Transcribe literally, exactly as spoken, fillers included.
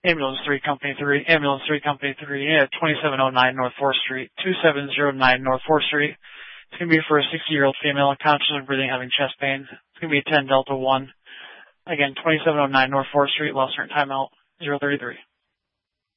Ambulance three, Company three, Ambulance three, Company three, at twenty-seven oh nine North fourth Street, two seven zero nine North fourth Street. It's going to be for a sixty-year-old female, unconscious of breathing, having chest pain. It's going to be ten Delta one. Again, twenty-seven oh nine North fourth Street, lost her timeout, zero thirty-three.